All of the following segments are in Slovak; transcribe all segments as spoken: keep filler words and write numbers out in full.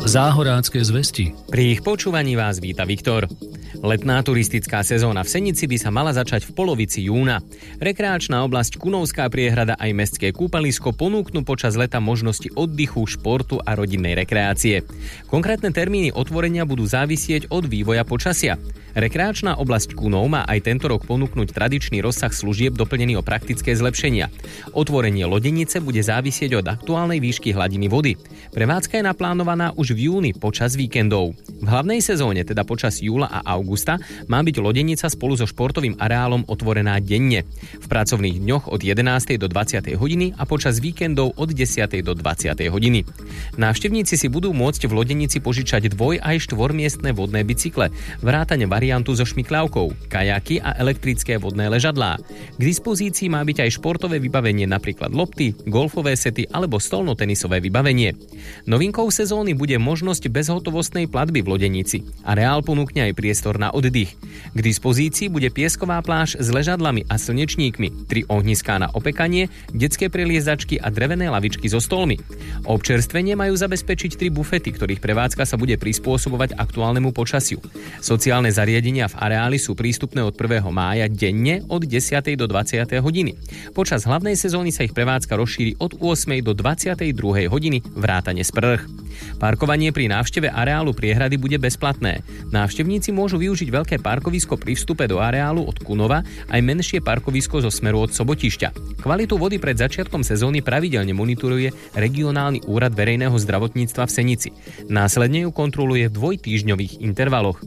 Záhorácké zvesti. Pri ich počúvaní vás víta Viktor. Letná turistická sezóna v Senici by sa mala začať v polovici júna. Rekreačná oblasť Kunovská priehrada aj mestské kúpalisko ponúknú počas leta možnosti oddychu, športu a rodinnej rekreácie. Konkrétne termíny otvorenia budú závisieť od vývoja počasia. Rekreačná oblasť Kunov má aj tento rok ponúknuť tradičný rozsah služieb doplnený o praktické zlepšenia. Otvorenie lodenice bude závisieť od aktuálnej výšky hladiny vody. Prevádzka je naplánovaná už v júni počas víkendov. V hlavnej sezóne, teda počas júla a augusta, má byť lodenica spolu so športovým areálom otvorená denne. V pracovných dňoch od jedenástej do dvadsiatej hodiny a počas víkendov od desiatej do dvadsiatej hodiny. Návštevníci si budú môcť v lodenici požičať dvoj aj štvormiestne vodné bicykle, vrátane variantu so šmykľavkou, kajaky a elektrické vodné ležadlá. K dispozícii má byť aj športové vybavenie, napríklad lopty, golfové sety alebo stolnotenisové vybavenie. Novinkou sezóny bude možnosť bezhotovostnej platby v lodenici. Areál ponúkne aj priestor na oddych. K dispozícii bude piesková pláž s ležadlami a slnečníkmi, tri ohniská na opekanie, detské preliezačky a drevené lavičky so stolmi. Občerstvenie majú zabezpečiť tri bufety, ktorých prevádzka sa bude prispôsobovať aktuálnemu počasiu. Sociálne zariadenia v areáli sú prístupné od prvého mája denne od desiatej do dvadsiatej hodiny. Počas hlavnej sezóny sa ich prevádzka rozšíri od ôsmej do dvadsiatej druhej hodiny vrátane sprch. Parkovanie pri návšteve areálu priehrady bude bezplatné. Návštevníci môžu využiť veľké parkovisko pri vstupe do areálu od Kunova aj menšie parkovisko zo smeru od Sobotišťa. Kvalitu vody pred začiatkom sezóny pravidelne monitoruje regionálny úrad verejného zdravotníctva v Senici. Následne ju kontroluje v dvojtýždňových intervaloch.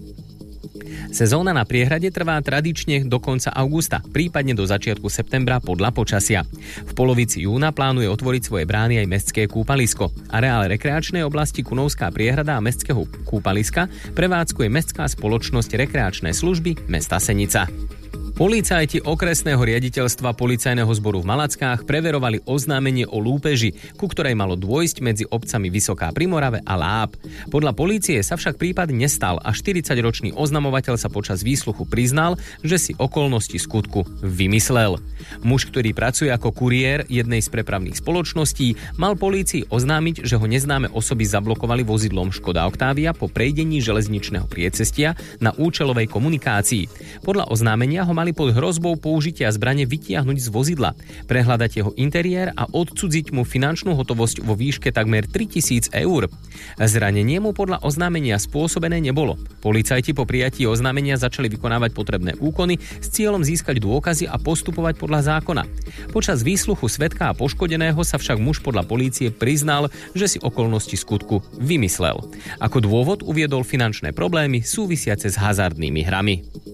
Sezóna na priehrade trvá tradične do konca augusta, prípadne do začiatku septembra podľa počasia. V polovici júna plánuje otvoriť svoje brány aj mestské kúpalisko. Areál rekreačnej oblasti Kunovská priehrada a mestského kúpaliska prevádzkuje mestská spoločnosť rekreačné služby mesta Senica. Policajti okresného riaditeľstva policajného zboru v Malackách preverovali oznámenie o lúpeži, ku ktorej malo dôjsť medzi obcami Vysoká pri Morave a Láb. Podľa polície sa však prípad nestal a štyridsaťročný oznamovateľ sa počas výsluchu priznal, že si okolnosti skutku vymyslel. Muž, ktorý pracuje ako kuriér jednej z prepravných spoločností, mal polícii oznámiť, že ho neznáme osoby zablokovali vozidlom Škoda Octavia po prejdení železničného priecestia na účelovej komunikácii. Podľa oznámenia ho mali pod hrozbou použitia zbrane vytiahnuť z vozidla, prehľadať jeho interiér a odcudziť mu finančnú hotovosť vo výške takmer tritisíc eur. Zranenie mu podľa oznámenia spôsobené nebolo. Policajti po prijatí oznámenia začali vykonávať potrebné úkony s cieľom získať dôkazy a postupovať podľa zákona. Počas výsluchu svedka a poškodeného sa však muž podľa polície priznal, že si okolnosti skutku vymyslel. Ako dôvod uviedol finančné problémy súvisiace s hazardnými hrami.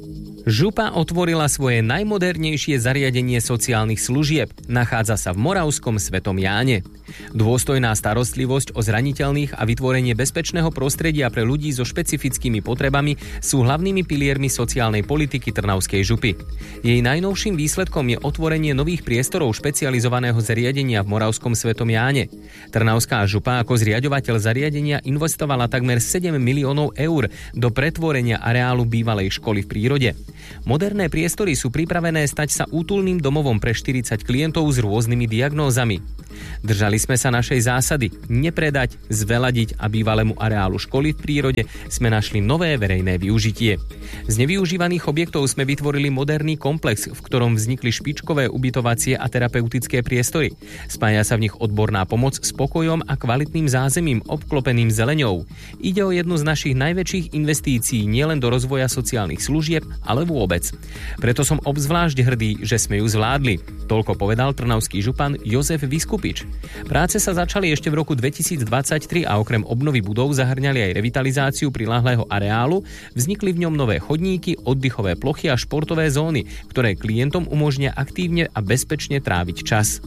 Župa otvorila svoje najmodernejšie zariadenie sociálnych služieb. Nachádza sa v Moravskom Svetom Jáne. Dôstojná starostlivosť o zraniteľných a vytvorenie bezpečného prostredia pre ľudí so špecifickými potrebami sú hlavnými piliermi sociálnej politiky Trnavskej župy. Jej najnovším výsledkom je otvorenie nových priestorov špecializovaného zariadenia v Moravskom Svetom Jáne. Trnavská župa ako zriaďovateľ zariadenia investovala takmer sedem miliónov eur do pretvorenia areálu bývalej školy v prírode. Moderné priestory sú pripravené stať sa útulným domovom pre štyridsať klientov s rôznymi diagnózami. Držali sme sa našej zásady nepredať, zveladiť a bývalému areálu školy v prírode sme našli nové verejné využitie. Z nevyužívaných objektov sme vytvorili moderný komplex, v ktorom vznikli špičkové ubytovacie a terapeutické priestory. Spája sa v nich odborná pomoc s pokojom a kvalitným zázemím obklopeným zeleňou. Ide o jednu z našich najväčších investícií nielen do rozvoja sociálnych služieb, ale vôbec. Preto som obzvlášť hrdý, že sme ju zvládli. Toľko povedal trnavský župan Jozef Vyskupič. Práce sa začali ešte v roku dvetisícdvadsaťtri a okrem obnovy budov zahrňali aj revitalizáciu priľahlého areálu, vznikli v ňom nové chodníky, oddychové plochy a športové zóny, ktoré klientom umožnia aktívne a bezpečne tráviť čas.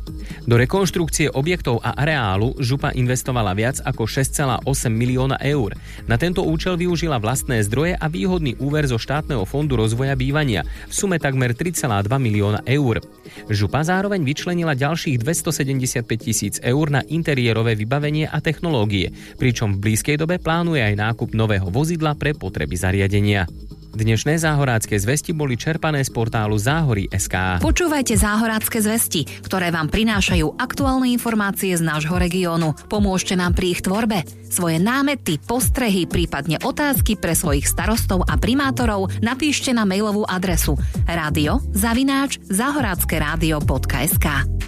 Do rekonštrukcie objektov a areálu župa investovala viac ako šesť celá osem milióna eur. Na tento účel využila vlastné zdroje a výhodný úver zo štátneho fondu rozvoja bývania v sume takmer tri celá dva milióna eur. Župa zároveň vyčlenila ďalších dvestosedemdesiatpäť tisíc eur na interiérové vybavenie a technológie, pričom v blízkej dobe plánuje aj nákup nového vozidla pre potreby zariadenia. Dnešné záhorácké zvesti boli čerpané z portálu záhory bodka es ká. Počúvajte záhorácké zvesti, ktoré vám prinášajú aktuálne informácie z nášho regiónu. Pomôžte nám pri ich tvorbe. Svoje námety, postrehy, prípadne otázky pre svojich starostov a primátorov napíšte na mailovú adresu rádio zavináč záhorácke rádio bodka es ká.